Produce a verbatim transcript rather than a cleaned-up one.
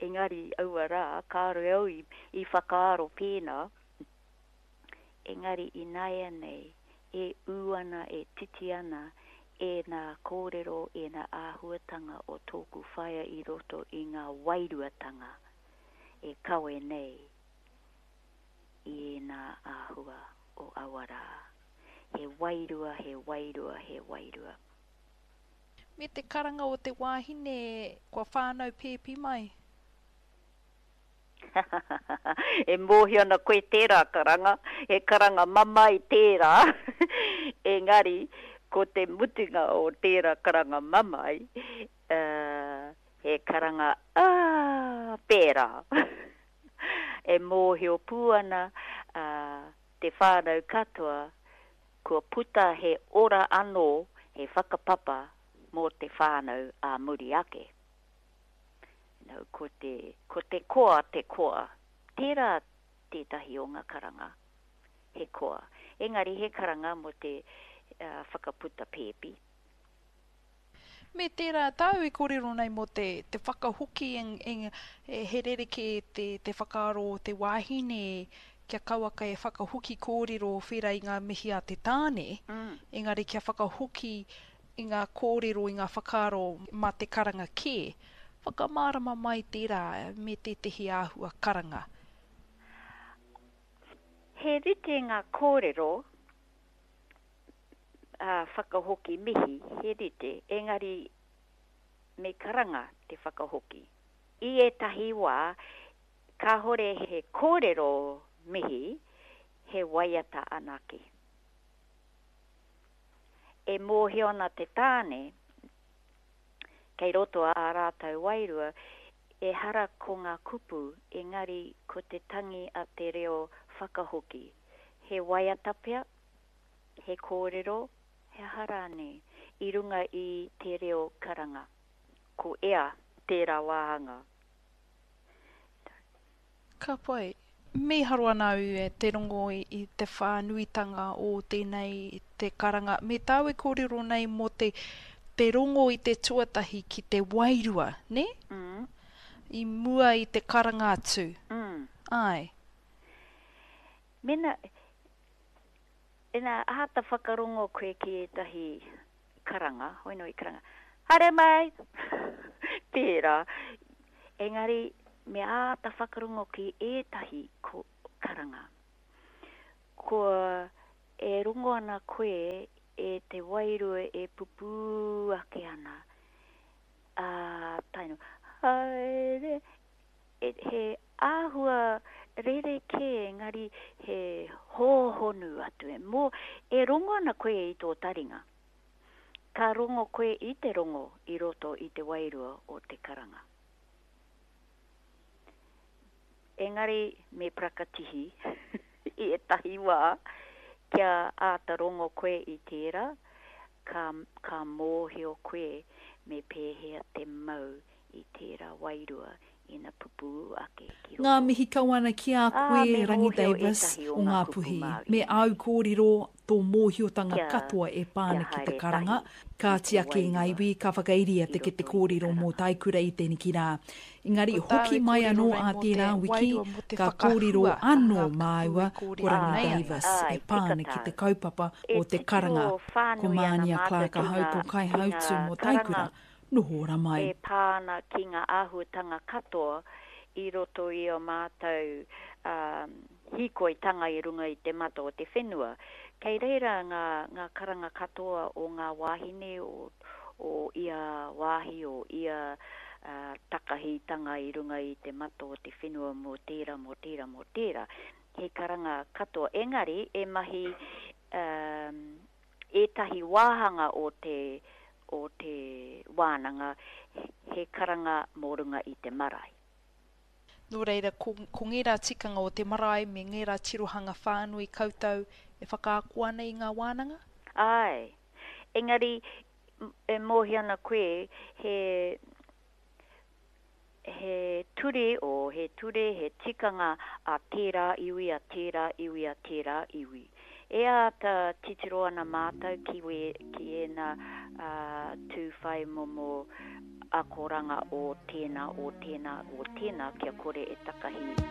engari aua rā, ka reo i, i whakaaro pēnā, engari i nai nei, e uana, e titi ana, e nā kōrero, e nā āhuatanga o tōku whaia i roto i ngā wairuatanga, e kawe nei, i nā āhua o awara. He wairua, he wairua, he wairua. Me te karanga o te wāhine, kua whānau pēpi mai? E mōhi ana koe tērā karanga, he karanga mama i tērā. Engari, ko te mutinga o tērā karanga mamai, uh, he karanga ah, pērā. E mōhi o pūana uh, te whānau katoa, kua puta he ora anō, he whakapapa mō te whānau a muri ake. No, ko te, ko te koa, te koa. Tērā tētahi o ngā karanga. He koa. Engari he karanga mo te uh, whakaputa pēpi. Me tērā tau i kōrero nei mo te, te whakahuki en, en, e he rereke te, te whakaaro o te wāhine kia kauaka e whakahuki kōrero whira i ngā mihi a te tāne. Mm. Engari kia whakahuki i ngā kōrero i ngā whakaaro ma te karanga kē. Whakamārama mai tērā me te tehi āhua karanga. He rite ngā kōrero, uh, whakahoki mihi, he rite, engari me karanga te whakahoki. I e tahi wā, ka hore he kōrero mihi, he waiata anake. E mōhi ona te tāne, kei roto a rātau wairua, e hara ko ngā kupu, engari ko te tangi a te reo whakahoki. He waiata pia, he kōrero, he harane, i runga i te reo karanga. Ko ea tērā wāhanga. Ka pai, me harua nau e te rongo i, i te whānuitanga o tēnei te karanga. Me tau e kōrero nei mo te te rongo i te tuatahi ki te wairua, ne? Mm. I mua i te karanga atu. Mm. Ai. Mena, ena ahata whakarongo koe ki e tahi karanga, hoino i karanga. Hare mai! Tērā. Engari, me ahata whakarongo ki e tahi ko karanga. Ko e rongo ana koe e te wairua e pupu ake ana. Uh, taino, haere, e, he āhua rere ke engari he hōhonu atu e. Mō, e rongo ana koe i tō taringa. Ka rongo koe i te rongo i roto i te wairua o te karanga. Engari me prakatihi i e tahi wā, kia āta rongo koe i tērā, ka, ka mōhio koe me pēhea te mau i tērā wairua i na pupu ake ki roto. Ngā mihi kauana ki a koe, ah, Rangi Davis, o ngā puhi. Me au kōrero tō mōhiotanga kia, katoa e pāna ki te karanga. Ka tiake ngā iwi, ka whakairia te ke te kōrero mō taikura i tēni ki rā. Engari, hoki mai anō a tērā wiki, ka kōrero anō māua ko Rangi Davis e pāna ki te kaupapa o te karanga. Ko Mānia Clark a hau ko kai hautu mō taikura. Nohora mai. E pāna ki ngā āhuatanga katoa i roto i o mātou um, hikoitanga i runga i te mata o te whenua. Kei reira ngā, ngā karanga katoa o ngā wāhine o, o ia wāhi o ia uh, takahitanga i runga i te mata o te whenua mō tērā, mō tērā, mō tērā. He karanga katoa. Engari, e mahi um, e tahi wāhanga o te o te wānanga, he karanga mōrunga i te marae. Nō reira, ko, ko ngērā tikanga o te marae me ngērā tirohanga whānui koutou e whakaakua nei i ngā wānanga? Ai. Engari, e mōhi ana koe, he, he ture o, he ture, he tikanga a tērā iwi, a tērā iwi, a tērā iwi. E ata titiro ana mātou ki, we, ki e na uh, tūwhai momo a koranga o tēnā, o tēnā, o tēnā, kia kore e takahi